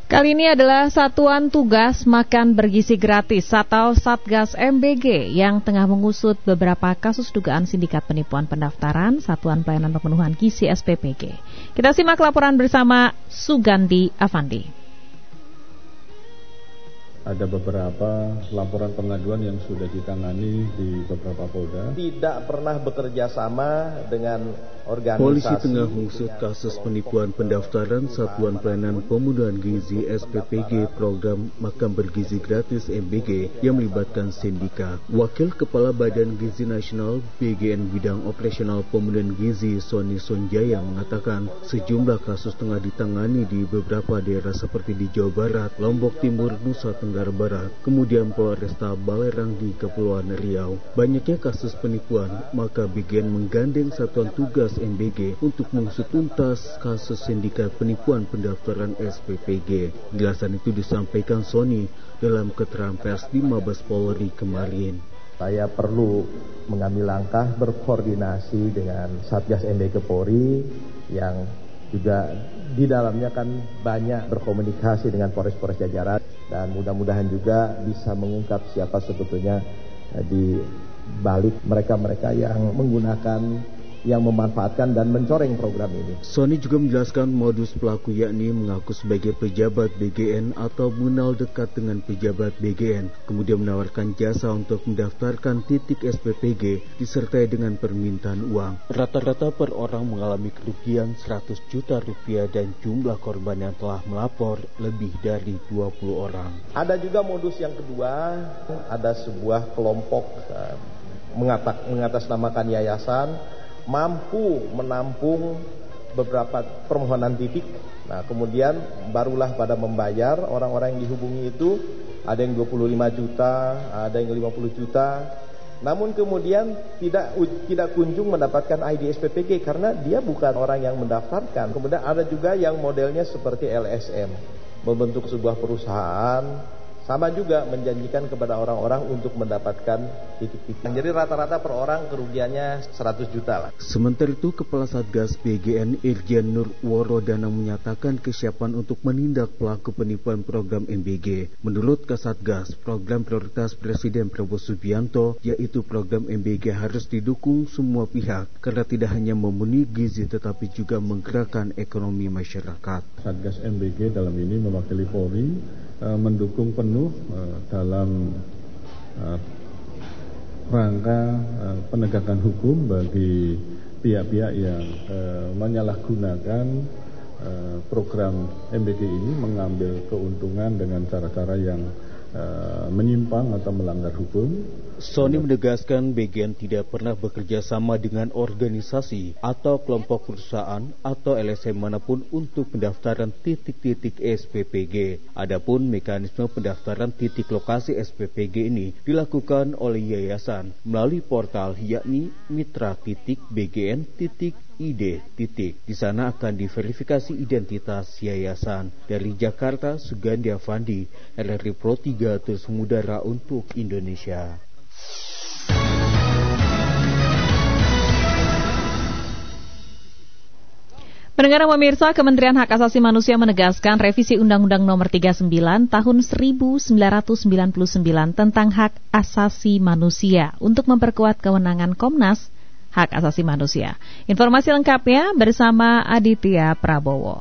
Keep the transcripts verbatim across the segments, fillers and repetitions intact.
Kali ini adalah Satuan Tugas Makan Bergizi Gratis atau Satgas M B G yang tengah mengusut beberapa kasus dugaan sindikat penipuan pendaftaran Satuan Pelayanan Pemenuhan Gizi S P P G. Kita simak laporan bersama Sugandi Avandi. Ada beberapa laporan pengaduan yang sudah ditangani di beberapa polda. Tidak pernah bekerja sama dengan organisasi. Polisi tengah mengusut kasus penipuan pendaftaran Satuan Pelayanan Pemenuhan Gizi S P P G program Makan Bergizi Gratis M B G yang melibatkan sindikat. Wakil Kepala Badan Gizi Nasional B G N Bidang Operasional Pemenuhan Gizi Sony Sonjaya mengatakan sejumlah kasus tengah ditangani di beberapa daerah seperti di Jawa Barat, Lombok Timur, Nusa Tenggara Barat, kemudian Polresta Balerang di Kepulauan Riau. Banyaknya kasus penipuan, maka B G N menggandeng Satuan Tugas M B G untuk mengusut tuntas kasus sindikat penipuan pendaftaran S P P G. Jelasan itu disampaikan Sony dalam keterangan pers di Mabes Polri kemarin. Saya perlu mengambil langkah berkoordinasi dengan Satgas M B G Polri yang juga di dalamnya kan banyak berkomunikasi dengan Polres-Polres jajaran dan mudah-mudahan juga bisa mengungkap siapa sebetulnya di balik mereka-mereka yang menggunakan, yang memanfaatkan dan mencoreng program ini. Sony juga menjelaskan modus pelaku yakni mengaku sebagai pejabat B G N atau mengenal dekat dengan pejabat B G N, kemudian menawarkan jasa untuk mendaftarkan titik S P P G disertai dengan permintaan uang. Rata-rata per orang mengalami kerugian seratus juta rupiah dan jumlah korban yang telah melapor lebih dari dua puluh orang. Ada juga modus yang kedua, ada sebuah kelompok uh, mengatak, mengatasnamakan yayasan mampu menampung beberapa permohonan titik. Nah, kemudian barulah pada membayar orang-orang yang dihubungi itu, ada yang dua puluh lima juta, ada yang lima puluh juta. Namun kemudian tidak tidak kunjung mendapatkan I D S P P G karena dia bukan orang yang mendaftarkan. Kemudian ada juga yang modelnya seperti L S M, membentuk sebuah perusahaan, sama juga menjanjikan kepada orang-orang untuk mendapatkan titik-titik. Jadi rata-rata per orang kerugiannya seratus juta lah. Sementara itu, Kepala Satgas B G N Irjen Nur Worodana menyatakan kesiapan untuk menindak pelaku penipuan program M B G. Menurut Kasatgas, program prioritas Presiden Prabowo Subianto, yaitu program M B G harus didukung semua pihak karena tidak hanya memenuhi gizi tetapi juga menggerakkan ekonomi masyarakat. Satgas M B G dalam ini mewakili Polri mendukung penuh dalam rangka penegakan hukum bagi pihak-pihak yang menyalahgunakan program M B G ini, mengambil keuntungan dengan cara-cara yang menyimpang atau melanggar hukum. Sony menegaskan B G N tidak pernah bekerja sama dengan organisasi atau kelompok perusahaan atau L S M manapun untuk pendaftaran titik-titik S P P G. Adapun mekanisme pendaftaran titik lokasi S P P G ini dilakukan oleh yayasan melalui portal yakni mitra titik B G N titik I D titik. Di sana akan diverifikasi identitas yayasan. Dari Jakarta, Sugandi Avandi, R R I Pro tiga Terus Mudara untuk Indonesia. Pendengar pemirsa, Kementerian Hak Asasi Manusia menegaskan revisi Undang-Undang Nomor tiga puluh sembilan Tahun seribu sembilan ratus sembilan puluh sembilan tentang Hak Asasi Manusia untuk memperkuat kewenangan Komnas Hak Asasi Manusia. Informasi lengkapnya bersama Aditya Prabowo.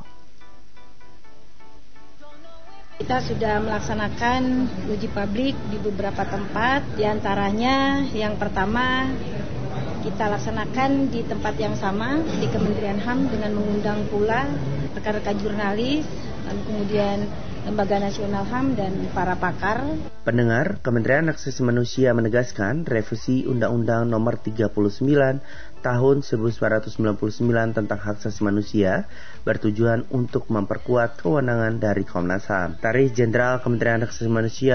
Kita sudah melaksanakan uji publik di beberapa tempat, diantaranya yang pertama kita laksanakan di tempat yang sama di Kementerian H A M dengan mengundang pula rekan-rekan jurnalis, lalu kemudian Lembaga Nasional H A M dan para pakar. Pendengar, Kementerian Hak Asasi Manusia menegaskan revisi Undang-Undang Nomor tiga puluh sembilan Tahun seribu sembilan ratus sembilan puluh sembilan tentang Hak Asasi Manusia bertujuan untuk memperkuat kewenangan dari Komnas H A M. Sekretaris Jenderal Kementerian Hak Asasi Manusia